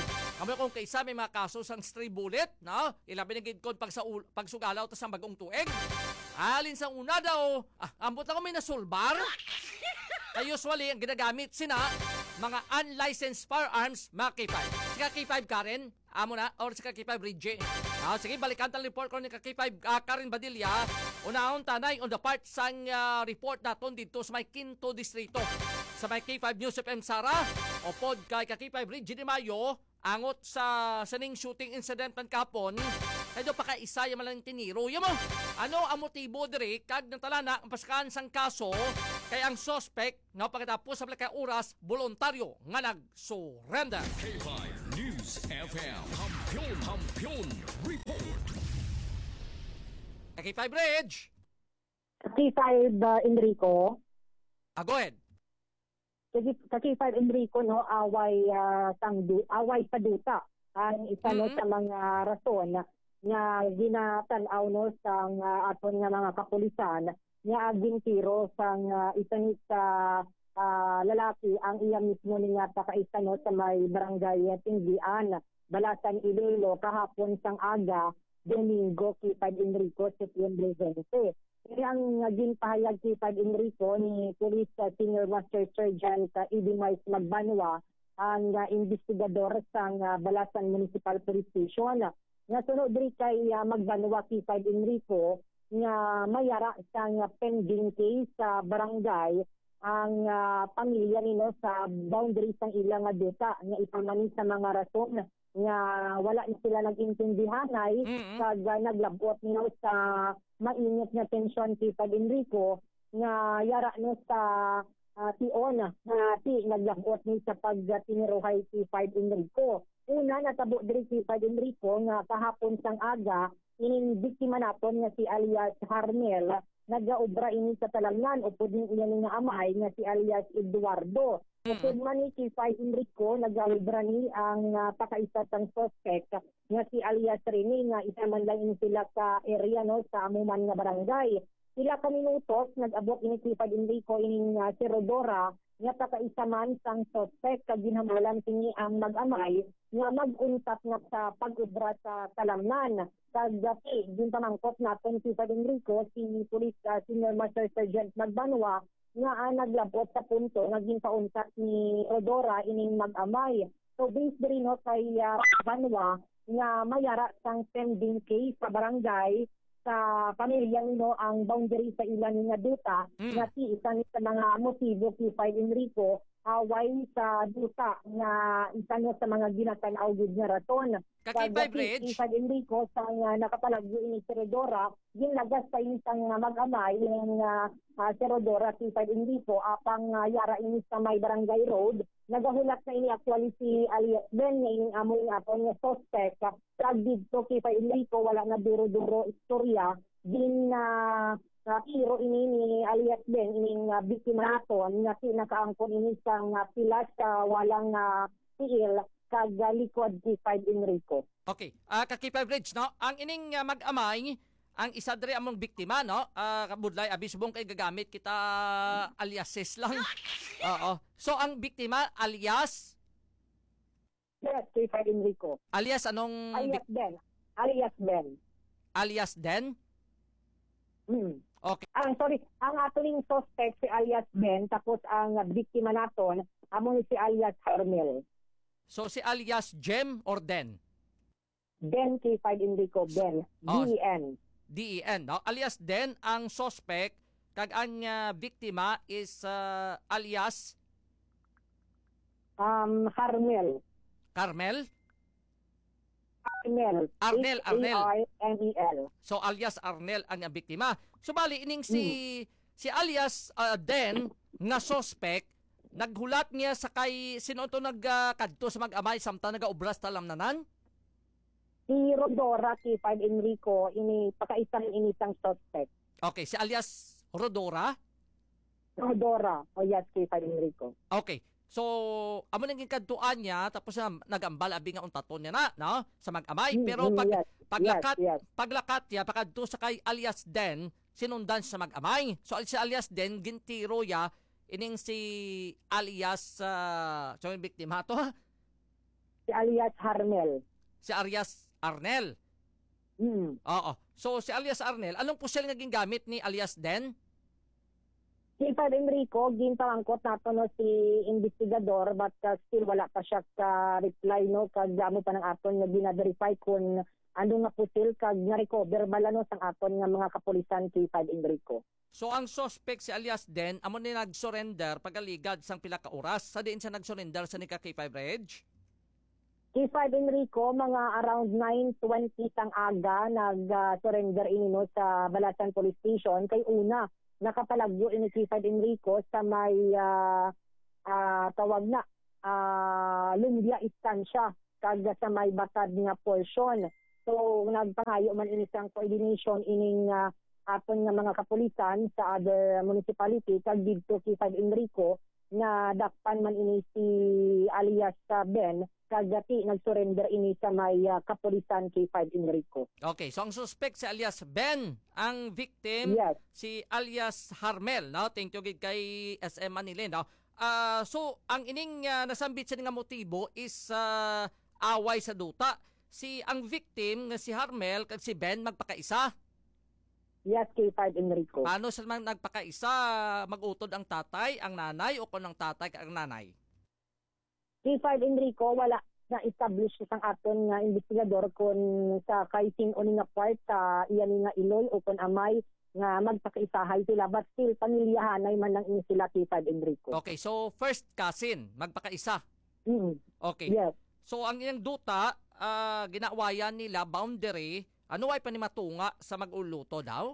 Amo kung kaysa may mga kaso sang stray bullet, no? Ilabi na gid kon pagsugalaw tas ang bagong tuig. Alin sa una daw, ambot lang may nasulbar. Kaya usually, ang ginagamit sina mga unlicensed firearms, mga K5. Sika K5 Karen, amo na, or sika K5 Ridge. Sige, balikan tang report ko ni K5 Karen Badilla. Unahon tanay on the part sang report naton dito sa may Quinto Distrito. Sa may K5 News FM Sara, o pod kay K5 Ridge de Mayo, angot sa saning shooting incident ng kapon, ay do pa ka isa yung malang tiniro. Yung mo, ano ang motibo diri kag natalana ang pasakan sang kaso kay ang suspect nga pagkatapos sa ka oras voluntaryo nga nag-surrender. K5 News FM. Kampiyon report. K5 Bridge. K5 Enrico. Go ahead. K5 Enrico, no, away paduta ang isa no sa mga rason nga ginatanaw no sang aton nga mga kapulisan nga aging tiro sang isang lalaki ang iya mismo niya pakaisa no sa may barangay Tinggian, Balasan, Iloilo kahapon sang aga Domingo K5 Enrico September 20. Ini ang naging pahayag si Pad Enrico ni Police Senior Master Sergeant Idimais Magbanwa, ang investigador sa Balasan Municipal Police Station. Nga sunod diri kay Magbanwa si Pad Enrico nga mayara sang pending case sa barangay ang pamilya nino sa boundaries ng ilang duta nga ipamanin sa mga rason nga wala na sila nag-intindihan ay kag naglabot nino sa mainit na tensyon si Pad Enrico nga yara no sa tion na naglabot ni sa pagtiniruhay si Pad Enrico. Una natabo diri si Pad Enrico nga kahapon sang aga ining biktima naton nga si alias Harmel nagaobra ini sa talamnan upod ni iyan nga amay nga si alias Eduardo. Upod man ni si Pad Enrico nagaobra ni ang pakaisa sang suspect nga si alias Rene nga isa man lang ini sila sa area no sa amuman nga barangay. Sila ka minutos nag-abot ini si Pad Enrico ining si Rodora nga pakaisa man sang suspect kag ginhamalan kini ang mag-amay nga mag-untat nga sa pag-obra sa talamnan. Kag din pamangkot naton si Pad Enrico si Police Senior Master Sergeant Magbanwa nga naglabot sa punto nga ginpauntat ni Rodora ining mag-amay. So based diri no kay Magbanwa nga mayara sang pending case sa barangay sa pamilya nino ang boundary sa ilan nga duta nga si isa sa mga motibo si Pad Enrico away sa duta nga isa sa mga ginatanaw gid nga rason. Kakipay Bridge. Si Pad Enrico sa nakapalagyo ini si Rodora ginagas sa isang mag-amay ng si Rodora si Pad Enrico apang yara ini sa may barangay road. Nagahulat na ini actually si alias Ben nga ining among aton nga suspect kag didto kay Pad Enrico wala na duro-duro istorya din tiro ini ni alias Ben ining biktima naton nga nakaangkon ini sang pilas sa walang tiil kag likod si Pad Enrico. Okay, Kakipay Bridge, no? Ang ining mag-amay ang isa diri among biktima, no? Kabudlay abisbong kay gagamit kita aliases lang. Oo. So ang biktima alias Yes, kay Pad Enrico. Alias anong alias Ben. Alias Ben. Alias Den? Okay. Ang ating suspect si alias Ben tapos ang biktima naton among si alias Harmel. So si alias Jem or Den? Ben kay Pad Enrico, Ben. D-E-N. D-E-N, no? Alias Den ang suspect kag ang biktima is alias Harmel. Carmel? Arnel. Arnel. So alias Arnel ang biktima. So bali ining si alias Den nga suspect naghulat niya sa kay sino to nagkadto sa mag-amay samtang nagaobras talamnanan? Si Rodora kay Pad Enrico ini pakaisan inisang suspect. Okay, si alias Rodora? Rodora. O yes, kay Pad Enrico. Okay. So, amo nang kadtuan niya tapos nagambal abi nga untaton niya na, no? Sa mag-amay. Pero paglakat niya pakadto sa kay alias Den, sinundan sa mag-amay. So si alias Den gintiro ya ining si alias so yung biktima to Si alias Harmel. Si alias Arnel. Oo. So si alias Arnel, anong pusyal nga gingamit ni alias Den? Si Father Enrico, ginpangangkot nato no si investigador but still wala pa siya ka reply no kag damo pa ng aton nga gina-verify kung ano nga pusil kag na-recover bala no sang aton nga mga kapulisan si Father Enrico. So ang suspect si alias Den amo ni nag-surrender pagaligad sang pila ka oras sa diin siya nag-surrender sa nika K5 Reg? K5 Enrico, mga around 9:20 sang aga nag-surrender ini no sa Balasan Police Station kay una nakapalagyo ini K5 Enrico sa may tawag na Lumbia Istansya kag sa may batad nga portion. So nagpangayo man ini sang coordination ining aton nga mga kapulisan sa other municipality kag didto K5 Enrico na dakpan man ini si alias Ben kagati nag-surrender ini sa may kapulisan K5 Enrico. Okay, so ang suspect si alias Ben, ang victim si alias Harmel, no? Thank you gid kay SM Manila, no? So ang ining nasambit sa nga motibo is away sa duta. Si ang victim nga si Harmel kag si Ben magpakaisa. Yes, K5 Enrico. Paano sila nagpakaisa? Magutod ang tatay, ang nanay, o kung ang tatay ang nanay? K5 Enrico, wala na establish sang aton nga investigador kung sa kaiting o nga part sa iyan nga iloy o kung amay nga magpakaisahay sila but still pamilyahanay man lang ini sila K5 Enrico. Okay, so first cousin, magpakaisa. Okay. Yes. So ang iyang duta, ginawayan nila boundary, ano ay panimatunga sa mag-uluto daw?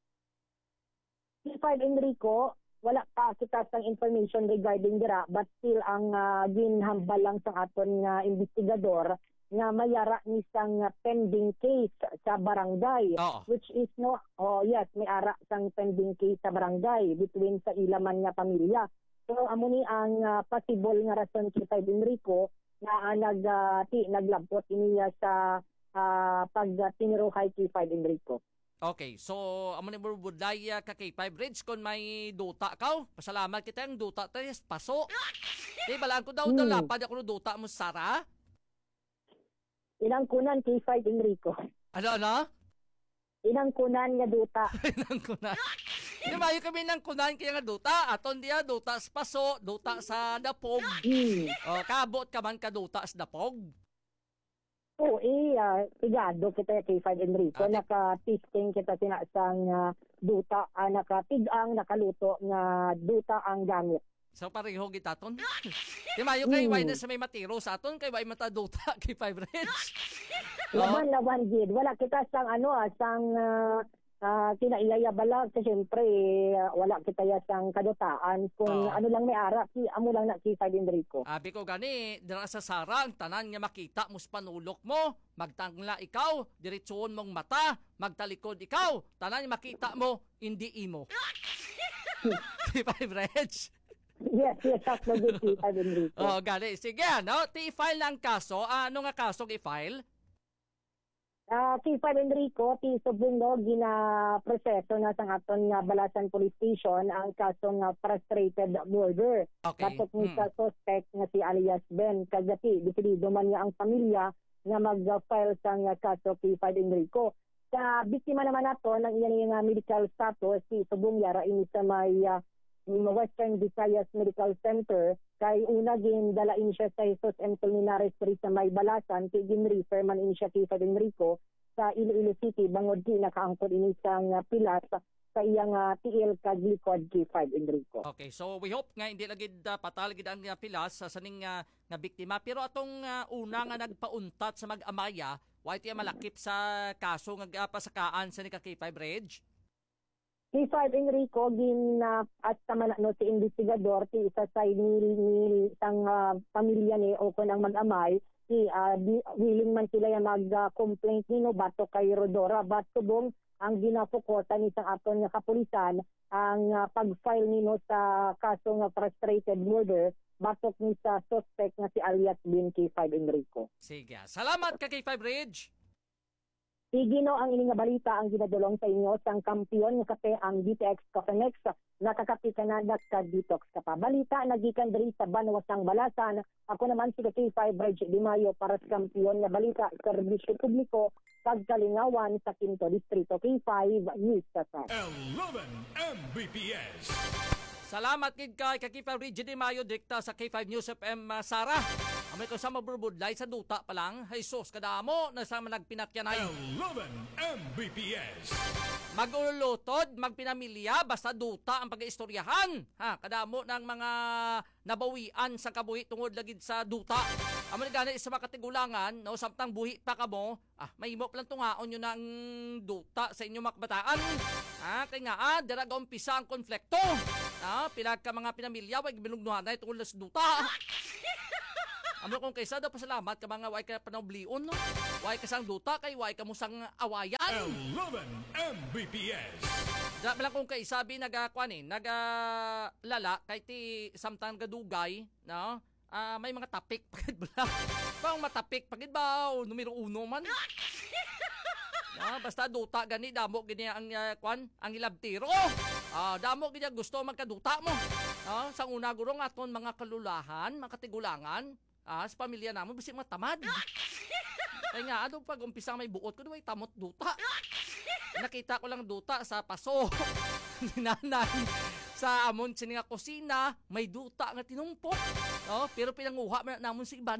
K5 Enrico, wala pa kita sang information regarding dira but still ang ginhambal lang sa aton nga investigador nga mayara ni sang pending case sa barangay which is may ara sang pending case sa barangay between sa ilaman nga pamilya. So amo ni ang possible nga rason K5 Enrico na naglabot iniya sa pag-tiniro kay K5 Enrico. Okay, so amo ni buday ka K5 Reg kon may duta ka. Pasalamat kita ang duta tayo paso. Di balaan ko daw dalapad ako no duta mo Sara. Ilang kunan K5 Enrico. Ano? Inang kunan nga duta. Inang kunan. Di ba yung kami ng kunan kaya nga duta? Aton diya duta sa paso, duta sa dapog. Kabot ka man ka duta sa dapog. Oo, pigado kita kay 5 Enrico. Naka-testing kita sinasang duta, nakatigang, nakaluto nga duta ang gamit. So pareho gitaton. Di mayo kay why na sa may matiro sa aton kay why mata duta kay 5 Reg. Laban gid. Wala kita sang sang kinailaya bala kasi syempre wala kita ya sang kadutaan kung ano lang may ara amo lang na K5 Enrico. Abi ko gani dira sa sarang tanan nga makita mo sa panulok mo, magtangla ikaw, diretsoon mong mata, magtalikod ikaw, tanan nga makita mo hindi imo. K5 Reg. Yes, sakto gid K5 Enrico. Gani sige no, ti-file lang kaso, ano nga kaso i-file? K5 Enrico, ti subong gina-proseso na sang aton nga Balasan Police Station ang kaso nga frustrated murder. Katok ni sa suspect nga si alias Ben kagati dipilido man nga ang pamilya nga mag-file sang kaso K5 Enrico. Sa biktima naman nato ng iyan nga medical status si subong yara ini sa may Western Visayas Medical Center kay una gindalain siya sa Jesus and Culminares sa may Balasan kay gin-refer man ini siya K5 Enrico sa Iloilo City bangod di nakaangkod ini sang pilas sa iyang tiil kag likod K5 Enrico. Okay, so we hope nga hindi lagi patal gid ang pilas sa saning nga biktima pero atong una nga nagpauntat sa mag-amaya why tiya malakip sa kaso nga pasakaan sa ni K5 Reg? K5 Enrico at naman si investigador ti isa sa ni isang pamilya ni o kun ang mag-amay willing man sila yung mag-complaint nino bato kay Rodora but subong ang ginafokusan ni isang aton nga kapulisan ang pag-file nino sa kaso nga frustrated murder batok ni sa suspect nga si alias Ben K5 Enrico. Sige, salamat ka K5 Reg. Sige no, ang ini nga balita ang ginadulong sa inyo sang kampiyon nga kape ang DTX Coffee Mix. Nakakapi ka na nagka-detox ka pa. Balita nagikan diri sa Banwasang Balasan. Ako naman si K5 Reg Di Mayo para sa kampiyon nga balita serbisyo publiko pagkalingawan sa Quinto Distrito. K5 News Station. 11 Mbps. Salamat kid kay Kakipa Reggie Di Mayo dikta sa K5 News FM Sara. Amay ko sa maburbudlay sa duta pa lang. Jesus kadamo na sa nagpinatyanay. 11 Mbps. Magulutod, magpinamilya, basta duta ang pag-iistoryahan. Ha, kadamo ng mga nabawian sa kabuhi tungod lagid sa duta. Amay gani sa makatigulangan, no, samtang buhi pa ka mo, may mo lang tungaon yun ng duta sa inyong makabataan. Kaya nga, daraga umpisa ang konflikto. Pinagka mga pinamilya, wag binugnuhan na itong ulas duta. Amo kung kaysa daw pasalamat ka mga way ka panablion, no? Way ka sang duta kay way ka musang awayan. 11 Mbps. Dapat lang kung kaysa nagalala kay ti samtang gadugay, no? May mga tapik pagid ba? Pang matapik pagid ba? Numero 1 man. Basta duta gani damo gani ang ang ilabtiro. Damo gani gusto magkaduta mo. Sa una gurong aton mga kalulahan, mga katigulangan, sa pamilya namo bisig matamad. Kaya nga pag umpisa may buot ko may tamot duta. Nakita ko lang duta sa paso. Nanay sa amon sininga kusina, may duta nga tinumpok. Pero pinanguha namon si iban.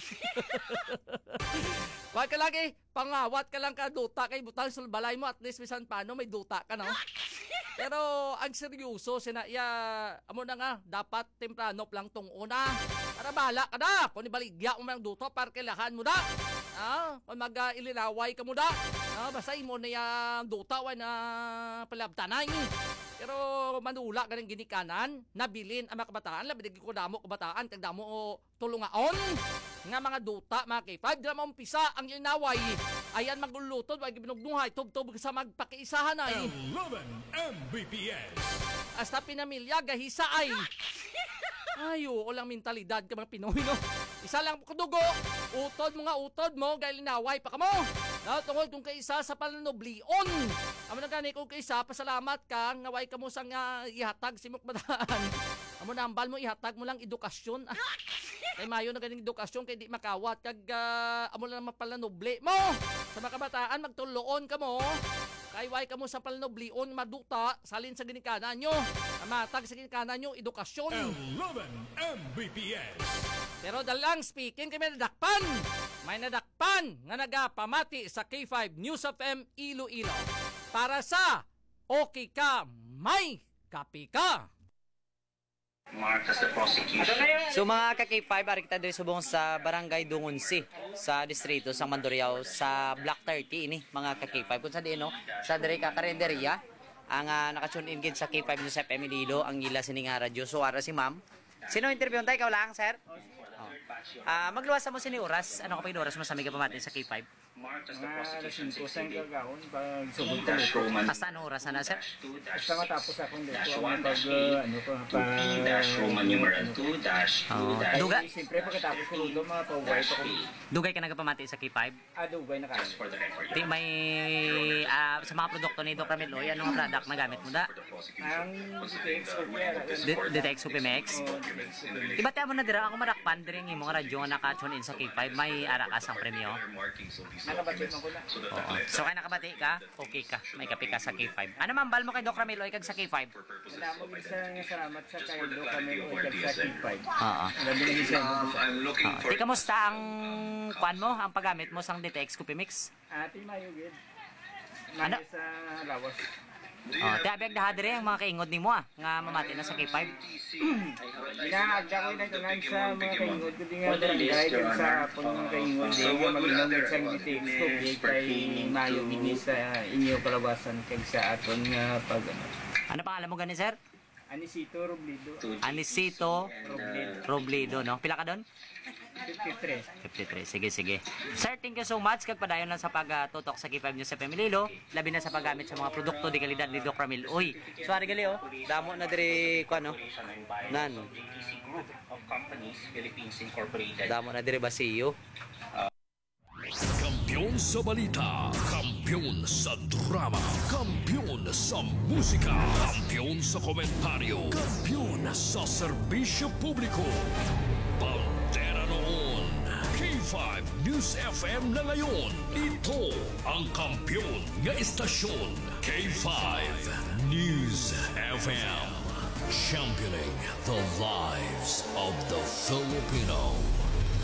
Wag ka lagi, pangawat ka lang ka duta kay butang sa balay mo at least bisan paano may duta ka, no? Pero ang seryoso amo na nga dapat temprano lang tong una. Para bahala ka na. Kung ibaligya mo ng duto para kailangan mo na. Kung mag-ilinaway ka mo na. Basta mo na yung duta way na palabtanay. Pero manula ka ng ginikanan, nabilin ang mga kabataan, labidig ko damo kabataan, kag damo tulungaon. Nga mga duta, mga K5, dila mo umpisa ang inaway. Ayan magulutod, wag binugnuhay, tub-tub sa magpakiisahan ay. 11 Mbps. Hasta pinamilya, gahisa ay. Ayo, lang mentalidad ka mga Pinoy, no? Isa lang kudugo, utod mo, gaya linaway pa ka mo. Tungod kung kaisa sa pananoblion. Amo na gani kung kaisa, pasalamat ka, ngaway ka mo sang ihatag si mukmadaan. Amo na ambal mo, ihatag mo lang edukasyon. Kay mayo na ganing edukasyon, kay di makawat, kag amo lang mapalanobli mo. Sa mga kabataan, magtuloon ka mo. Kayway ka mo sa palanoblion, maduta, salin sa ginikanan nyo. Matag sa ginikanan nyo, edukasyon. 11 Mbps. Pero dalang speaking, kami nadakpan. May nadakpan nga nagapamati sa K5 News FM Iloilo. Para sa okay ka, may kapi ka. Mark as the prosecution. So mga ka-K5, arikta doon subong sa Barangay Dungunsi sa distrito sa Mandurriao sa Block 30 ini mga ka-K5 kung sa diin no sa dire ka karenderya ang naka-tune in gid sa K5 News FM Iloilo ang ila sininga radyo so ara si ma'am. Sino interview tay ikaw lang sir? Magluwas mo sini oras. Ano ka pa oras mo sa mga pamatin sa K5? Mga alas 5 sa gagawin pag subong taluto. Hasta anong oras na sir? Basta matapos akong dito ang Duga? Siyempre pagkatapos ko luto mga pauway pa ko. Dugay ka nagpamati sa K5? Dugay na kayo. Di may sa mga produkto ni Doc Ramil Oy, anong product na gamit mo da? Ang DTX Supimex? Iba tayo mo na dira ako marakpan diri ng imong radyo nga naka-tune in sa K5 may arakas ang premyo. Nakabati mo ko na. Oo. So kaya nakabati ka, okay ka. May kape ka sa K5. Ano man bal mo kay Doc Ramil Oy kag sa K5? Salamat sa kay Doc Ramil Oy kag sa K5. Oo. Di kamusta ang kuan mo, ang paggamit mo sang DTX Cupimix? Ati mayugid. Ano? Sa lawas. Tiabag dahadre ang mga kaingod nimo nga mamati na sa K5. Ginaagda ko na tunan sa mga kaingod ko din nga barangay kung sa apon mga kaingod din nga mag-inamit sa DTX ko kay mayo gini sa inyo kalawasan kag sa aton nga pag Ano pangalan mo gani sir? Anisito Robledo. Anisito Robledo, no? Pila ka doon? 53. Sige. Sir, thank you so much kag padayon lang sa pagtutok sa K5 News FM Iloilo, labi na sa paggamit sa mga produkto di kalidad ni Doc Ramil Oy. So ari gali damo na diri kuno. Nan. Damo na diri basiyo. Kampiyon sa balita, kampiyon sa drama, kampiyon sa musika, kampiyon sa komentaryo, kampiyon sa serbisyo publiko. Bandera noon, K5 News FM na ngayon. Ito ang kampiyon nga istasyon, K5 News FM. Championing the lives of the Filipino.